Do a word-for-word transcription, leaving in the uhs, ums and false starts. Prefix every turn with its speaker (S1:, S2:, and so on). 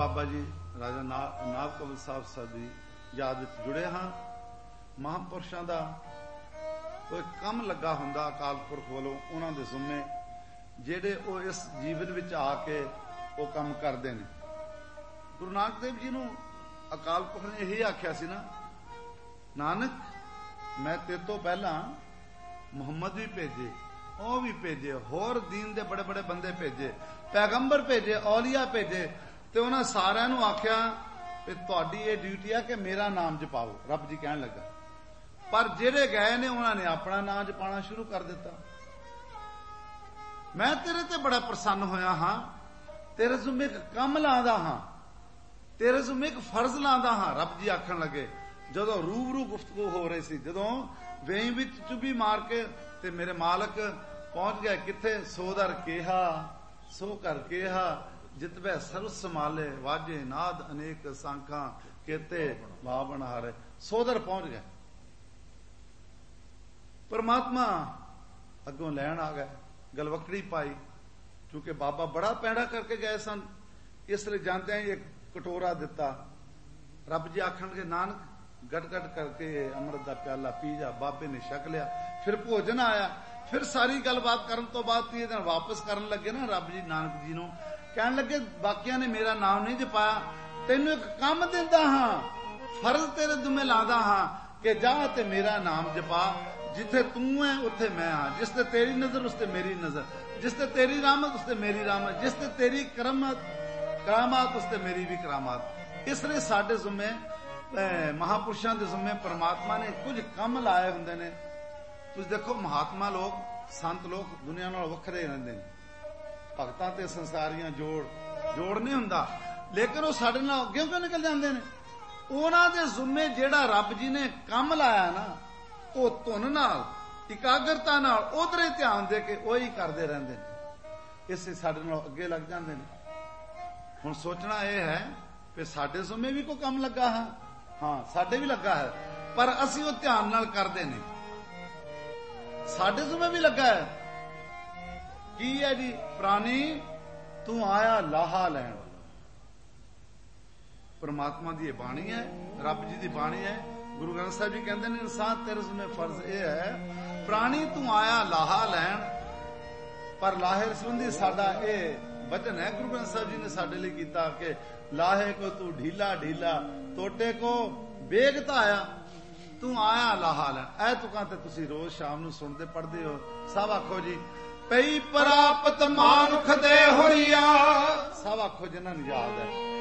S1: ਬਾਬਾ ਜੀ ਰਾਜਾ ਨਾਭ ਕੰਵਲ ਸਾਹਿਬ ਸਾਹਿਬ ਦੀ ਯਾਦ ਵਿੱਚ ਜੁੜੇ ਹਾਂ। ਮਹਾਂਪੁਰਸ਼ਾਂ ਦਾ ਕੋਈ ਕੰਮ ਲੱਗਾ ਹੁੰਦਾ ਅਕਾਲ ਪੁਰਖ ਵੱਲੋਂ, ਉਹਨਾਂ ਦੇ ਜ਼ਿੰਮੇ ਜਿਹੜੇ ਉਹ ਇਸ ਜੀਵਨ ਵਿੱਚ ਆ ਕੇ ਉਹ ਕੰਮ ਕਰਦੇ ਨੇ। ਗੁਰੂ ਨਾਨਕ ਦੇਵ ਜੀ ਨੂੰ ਅਕਾਲ ਪੁਰਖ ਨੇ ਇਹੀ ਆਖਿਆ ਸੀ ਨਾ, ਨਾਨਕ ਮੈਂ ਤੇਰੇ ਤੋਂ ਪਹਿਲਾਂ ਮੁਹੰਮਦ ਵੀ ਭੇਜੇ, ਉਹ ਵੀ ਭੇਜੇ, ਹੋਰ ਦੀਨ ਦੇ ਬੜੇ ਬੜੇ ਬੰਦੇ ਭੇਜੇ, ਪੈਗੰਬਰ ਭੇਜੇ, ਔਲੀਆ ਭੇਜੇ, ਤੇ ਉਹਨਾਂ ਸਾਰਿਆਂ ਨੂੰ ਆਖਿਆ ਕਿ ਤੁਹਾਡੀ ਇਹ ਡਿਊਟੀ ਆ ਕਿ ਮੇਰਾ ਨਾਮ ਜਪਾਓ। ਰੱਬ ਜੀ ਕਹਿਣ ਲੱਗਾ, ਪਰ ਜਿਹੜੇ ਗਏ ਨੇ ਉਹਨਾਂ ਨੇ ਆਪਣਾ ਨਾਮ ਜਪਾਣਾ ਸ਼ੁਰੂ ਕਰ ਦਿੱਤਾ। ਮੈਂ ਤੇਰੇ ਤੇ ਬੜਾ ਪ੍ਰਸੰਨ ਹੋਇਆ ਹਾਂ, ਤੇਰੇ ਜ਼ਿੰਮੇ ਇੱਕ ਕੰਮ ਲਾਉਂਦਾ ਹਾਂ, ਤੇਰੇ ਜ਼ਿੰਮੇ ਇੱਕ ਫਰਜ਼ ਲਾਉਂਦਾ ਹਾਂ। ਰੱਬ ਜੀ ਆਖਣ ਲੱਗੇ, ਜਦੋਂ ਰੂਬਰੂ ਗੁਫ਼ਤਗੂ ਹੋ ਰਹੀ ਸੀ, ਜਦੋਂ ਵੇਈ ਵਿੱਚ ਚੁੱਭੀ ਮਾਰ ਕੇ ਤੇ ਮੇਰੇ ਮਾਲਕ ਪਹੁੰਚ ਗਏ ਕਿੱਥੇ, ਸੋਦਰ ਕਿਹਾ ਸੋ ਕਰ ਕਿਹਾ ਜਿਤਵੇ ਸਰਬ ਸਮਾਲੇ, ਵਾਜੇ ਨਾਦ ਅਨੇਕ ਸਾਂਖਾਂ ਕੇਤੇ ਬਾਵਣ ਹਾਰੇ। ਸੋਦਰ ਪਹੁੰਚ ਗਏ, ਪਰਮਾਤਮਾ ਅੱਗੋਂ ਲੈਣ ਆ ਗਏ, ਗਲਵਕੜੀ ਪਾਈ, ਕਿਉਂਕਿ ਬਾਬਾ ਬੜਾ ਪੈੜਾ ਕਰਕੇ ਗਏ ਸਨ, ਇਸ ਲਈ ਜਾਂਦਿਆਂ ਹੀ ਇੱਕ ਕਟੋਰਾ ਦਿੱਤਾ। ਰੱਬ ਜੀ ਆਖਣਗੇ, ਨਾਨਕ ਗਟ ਗਟ ਕਰਕੇ ਅੰਮ੍ਰਿਤ ਦਾ ਪਿਆਲਾ ਪੀ ਜਾ। ਬਾਬੇ ਨੇ ਛਕ ਲਿਆ, ਫਿਰ ਭੋਜਨ ਆਇਆ, ਫਿਰ ਸਾਰੀ ਗੱਲਬਾਤ ਕਰਨ ਤੋਂ ਬਾਅਦ ਤੀਏ ਦਿਨ ਵਾਪਸ ਕਰਨ ਲੱਗੇ ਨਾ ਰੱਬ ਜੀ ਨਾਨਕ ਜੀ ਨੂੰ, ਕਹਿਣ ਲੱਗੇ ਬਾਕੀਆਂ ਨੇ ਮੇਰਾ ਨਾਮ ਨਹੀਂ ਜਪਾਇਆ, ਤੈਨੂੰ ਇੱਕ ਕੰਮ ਦਿੰਦਾ ਹਾਂ, ਫਰਜ਼ ਤੇਰੇ ਦੁਮੇ ਲਾਦਾ ਹਾਂ ਕਿ ਜਾ ਤੇ ਮੇਰਾ ਨਾਮ ਜਪਾ। ਜਿੱਥੇ ਤੂੰ ਹੈ ਉੱਥੇ ਮੈਂ ਹਾਂ, ਜਿਸ ਤੇ ਤੇਰੀ ਨਜ਼ਰ ਉਸ ਤੇ ਮੇਰੀ ਨਜ਼ਰ, ਜਿਸ ਤੇ ਤੇਰੀ ਰਹਿਮਤ ਉਸ ਤੇ ਮੇਰੀ ਰਹਿਮਤ, ਜਿਸ ਤੇ ਤੇਰੀ ਕਰਮਤ ਕਰਾਮਾਤ ਉਸ ਤੇ ਮੇਰੀ ਵੀ ਕਰਾਮਾਤ। ਇਸ ਲਈ ਸਾਡੇ ਜ਼ਿੰਮੇ ਮਹਾਂਪੁਰਸ਼ਾਂ ਦੇ ਜ਼ਿੰਮੇ ਪਰਮਾਤਮਾ ਨੇ ਕੁਝ ਕੰਮ ਲਾਏ ਹੁੰਦੇ ਨੇ। ਤੁਸੀਂ ਦੇਖੋ, ਮਹਾਤਮਾ ਲੋਕ, ਸੰਤ ਲੋਕ ਦੁਨੀਆ ਨਾਲ ਵੱਖਰੇ ਰਹਿੰਦੇ ਨੇ, ਭਗਤਾਂ ਤੇ ਸੰਸਾਰੀਆਂ ਜੋੜ ਜੋੜ ਨਹੀਂ ਹੁੰਦਾ, ਲੇਕਿਨ ਉਹ ਸਾਡੇ ਨਾਲ ਅੱਗੇ ਕਿਉਂ ਨਿਕਲ ਜਾਂਦੇ ਨੇ? ਉਹਨਾਂ ਦੇ ਜ਼ਿੰਮੇ ਜਿਹੜਾ ਰੱਬ ਜੀ ਨੇ ਕੰਮ ਲਾਇਆ ਨਾ, ਉਹ ਧੁਨ ਨਾਲ, ਇਕਾਗਰਤਾ ਨਾਲ ਉਧਰ ਹੀ ਧਿਆਨ ਦੇ ਕੇ ਉਹੀ ਕਰਦੇ ਰਹਿੰਦੇ ਨੇ, ਇਸੇ ਸਾਡੇ ਨਾਲ ਅੱਗੇ ਲੱਗ ਜਾਂਦੇ ਨੇ। ਹੁਣ ਸੋਚਣਾ ਇਹ ਹੈ ਕਿ ਸਾਡੇ ਜ਼ਿੰਮੇ ਵੀ ਕੋਈ ਕੰਮ ਲੱਗਾ ਹੈ, ਹਾਂ ਸਾਡੇ ਵੀ ਲੱਗਾ ਹੈ, ਪਰ ਅਸੀਂ ਉਹ ਧਿਆਨ ਨਾਲ ਕਰਦੇ ਨਹੀਂ। ਸਾਡੇ ਜ਼ਿੰਮੇ ਵੀ ਲੱਗਾ ਹੈ, ਕੀ ਹੈ ਜੀ? ਪ੍ਰਾਣੀ ਤੂੰ ਆਇਆ ਲਾਹਾ ਲੈਣ ਵਾਲਾ। ਪਰਮਾਤਮਾ ਦੀ ਇਹ ਬਾਣੀ ਹੈ, ਰੱਬ ਜੀ ਦੀ ਬਾਣੀ ਹੈ। ਗੁਰੂ ਗ੍ਰੰਥ ਸਾਹਿਬ ਜੀ ਕਹਿੰਦੇ ਨੇ, ਇਨਸਾਨ ਤੇਰੇ ਜ਼ਿੰਮੇ ਫਰਜ਼ ਇਹ ਹੈ, ਪ੍ਰਾਣੀ ਤੂੰ ਆਇਆ ਲਾਹਾ ਲੈਣ। ਪਰ ਲਾਹੇ ਸੰਬੰਧੀ ਸਾਡਾ ਇਹ ਵਚਨ ਹੈ, ਗੁਰੂ ਗ੍ਰੰਥ ਸਾਹਿਬ ਜੀ ਨੇ ਸਾਡੇ ਲਈ ਕੀਤਾ ਕਿ ਲਾਹੇ ਕੋ ਤੂੰ ਢੀਲਾ ਢੀਲਾ, ਟੋਟੇ ਕੋ ਬੇਗਤਾ ਆਇਆ, ਤੂੰ ਆਇਆ ਲਾਹਾ ਲੈਣ। ਇਹ ਤੁਕਾਂ ਤੇ ਤੁਸੀਂ ਰੋਜ਼ ਸ਼ਾਮ ਨੂੰ ਸੁਣਦੇ ਪੜ੍ਹਦੇ ਹੋ। ਸਭ ਆਖੋ ਜੀ, ਪਈ ਪ੍ਰਾਪਤ ਮਾਨੁਖ ਦੇ ਹੋਈਆ। ਸਭ ਆਖੋ ਜਿਨ੍ਹਾਂ ਨੂੰ ਯਾਦ ਹੈ।